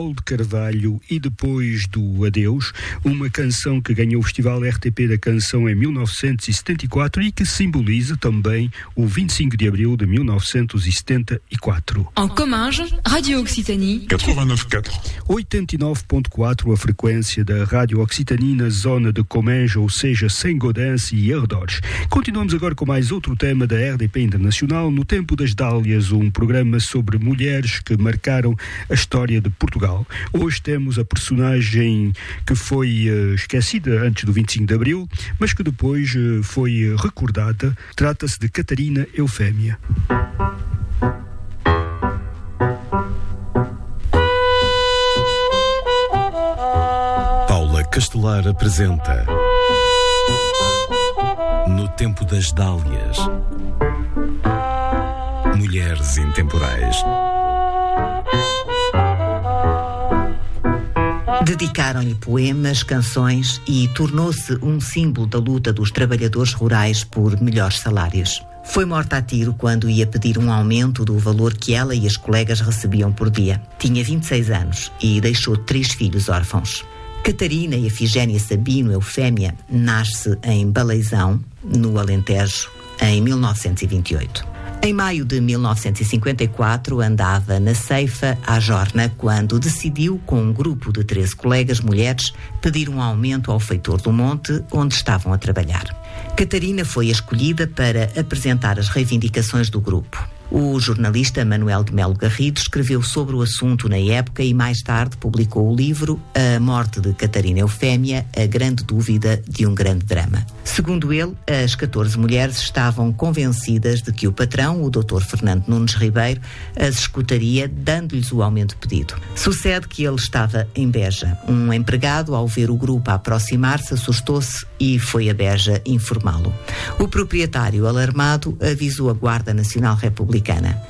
Paulo de Carvalho e Depois do Adeus, uma canção que ganhou o Festival RTP da Canção em 1974 e que simboliza também o 25 de abril de 1974. En Comminges, Radio Occitanie 89.4. 89.4 a frequência da Rádio Occitanie na zona de Comminges, ou seja, sem Gaudens e arredores. Continuamos agora com mais outro tema da RDP Internacional, No Tempo das Dálias, um programa sobre mulheres que marcaram a história de Portugal. Hoje temos a personagem que foi esquecida antes do 25 de Abril, mas que depois foi recordada. Trata-se de Catarina Eufémia. Paula Castelar apresenta No Tempo das Dálias, Mulheres Intemporais. Dedicaram-lhe poemas, canções e tornou-se um símbolo da luta dos trabalhadores rurais por melhores salários. Foi morta a tiro quando ia pedir um aumento do valor que ela e as colegas recebiam por dia. Tinha 26 anos e deixou 3 filhos órfãos. Catarina Efigénia Sabino Eufémia nasce em Baleizão, no Alentejo, em 1928. Em maio de 1954, andava na Ceifa à Jorna quando decidiu, com um grupo de 13 colegas mulheres, pedir um aumento ao feitor do monte onde estavam a trabalhar. Catarina foi escolhida para apresentar as reivindicações do grupo. O jornalista Manuel de Melo Garrido escreveu sobre o assunto na época e mais tarde publicou o livro A Morte de Catarina Eufémia, a grande dúvida de um grande drama. Segundo ele, as 14 mulheres estavam convencidas de que o patrão, o Dr. Fernando Nunes Ribeiro, as escutaria dando-lhes o aumento pedido. Sucede que ele estava em Beja. Um empregado, ao ver o grupo a aproximar-se, assustou-se e foi a Beja informá-lo. O proprietário, alarmado, avisou a Guarda Nacional Republicana.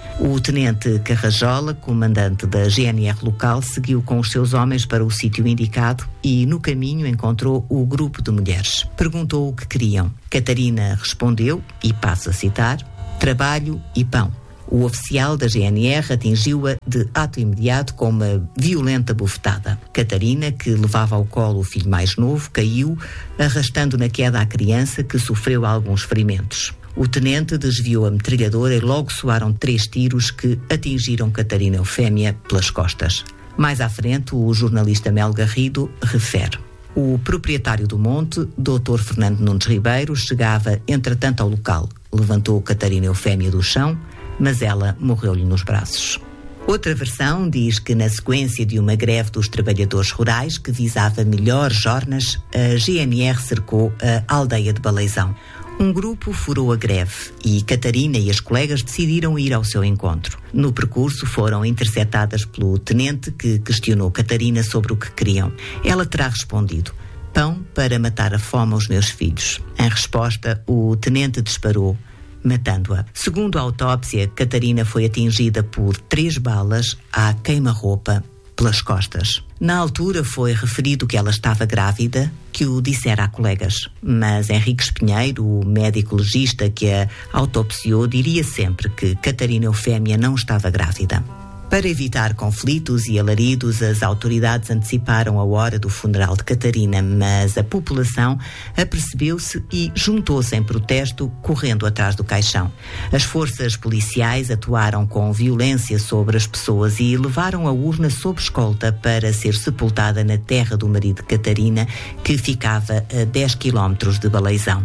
O tenente Carrajola, comandante da GNR local, seguiu com os seus homens para o sítio indicado e, no caminho, encontrou o grupo de mulheres. Perguntou o que queriam. Catarina respondeu, e passo a citar, trabalho e pão. O oficial da GNR atingiu-a de ato imediato com uma violenta bufetada. Catarina, que levava ao colo o filho mais novo, caiu, arrastando na queda a criança, que sofreu alguns ferimentos. O tenente desviou a metralhadora e logo soaram 3 tiros que atingiram Catarina Eufémia pelas costas. Mais à frente, o jornalista Mel Garrido refere. O proprietário do monte, Dr. Fernando Nunes Ribeiro, chegava entretanto ao local. Levantou Catarina Eufémia do chão, mas ela morreu-lhe nos braços. Outra versão diz que, na sequência de uma greve dos trabalhadores rurais que visava melhores jornas, a GNR cercou a aldeia de Baleizão. Um grupo furou a greve e Catarina e as colegas decidiram ir ao seu encontro. No percurso foram interceptadas pelo tenente, que questionou Catarina sobre o que queriam. Ela terá respondido: pão para matar a fome aos meus filhos. Em resposta, o tenente disparou, matando-a. Segundo a autópsia, Catarina foi atingida por 3 balas à queima-roupa pelas costas. Na altura foi referido que ela estava grávida, que o dissera a colegas. Mas Henriques Pinheiro, o médico legista que a autopsiou, diria sempre que Catarina Eufémia não estava grávida. Para evitar conflitos e alaridos, as autoridades anteciparam a hora do funeral de Catarina, mas a população apercebeu-se e juntou-se em protesto, correndo atrás do caixão. As forças policiais atuaram com violência sobre as pessoas e levaram a urna sob escolta para ser sepultada na terra do marido de Catarina, que ficava a 10 quilómetros de Baleizão.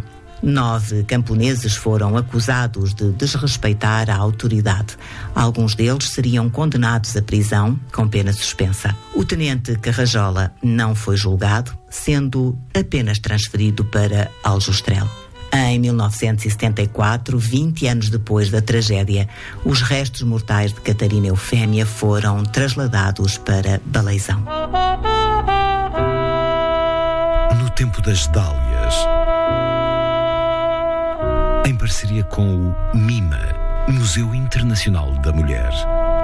9 camponeses foram acusados de desrespeitar a autoridade. Alguns deles seriam condenados à prisão com pena suspensa. O tenente Carrajola não foi julgado, sendo apenas transferido para Aljustrel. Em 1974, 20 anos depois da tragédia, os restos mortais de Catarina Eufémia foram trasladados para Baleizão. No Tempo das Dálias, em parceria com o MIMA, Museu Internacional da Mulher.